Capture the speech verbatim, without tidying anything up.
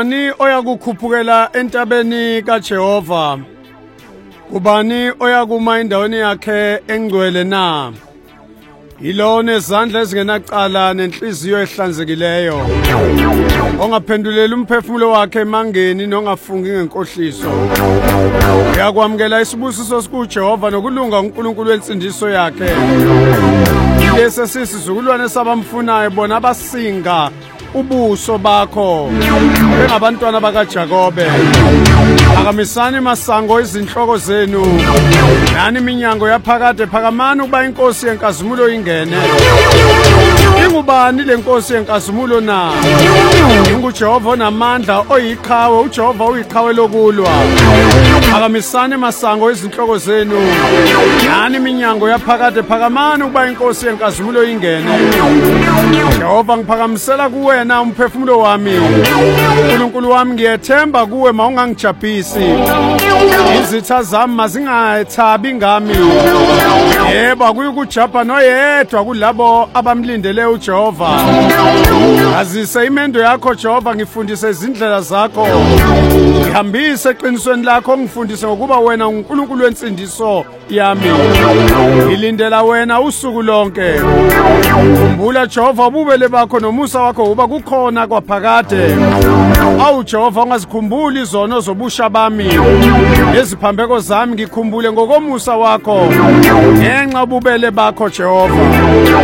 Ubani oyakukhuphukela entabeni kaJehova? Ubani oyakuma endaweni yakhe engcwele na? Yilona ezandla ezingenacala nenhliziyo ehlanzekileyo, ongaphendulela umphefumulo wakhe emangeni nongafungi ngenkohliso. Uyakwamukela isibusiso sikuJehova nokulunga uNkulunkulu wensindiso yakhe. Lesi sisizukulwane sabamfunayo bona abasinga ubuso bakho bengabantwana bakaJakobe. Akamisani masango izinhloko zenu, nani iminyango yaphakade phakamani ukuba inkosi yenkazimulo ingene. Ingubani le nkosi yenkazimulo na? InguJehova onamandla oyiqhawe, uJehova uyiqhawe lokulwa. Akamisani masango izinhloko zenu, nani iminyango yaphakade phakamani ukuba inkosi yenkazimulo ingene. Jehova, ngiphakamisela kuwena umphefumulo wami. uNkulunkulu wami, ngiyethemba kuwe mawungangijabhisi. Izitha zami mazingathabi ngami. Yebo, akuyukujabha noyedwa kulabo abamlindele uJehova. Ngazise imendo yakho Jehova, ngifundise izindlela zakho. Ngihambise eqinisweni lakho, ngifundise ngokuba wena uNkulunkulu wensindiso yami. Ngilindela wena usuku lonke. Khumbula Jehova ububele bakho nomusa wakho uba kukhona kwaphakade. Awu Jehova, ungazikhumbuli izono zobusha bami. Eziphambeko zami ngikhumbule ngokomusa wakho. Ngenxa ububele bakho Jehova.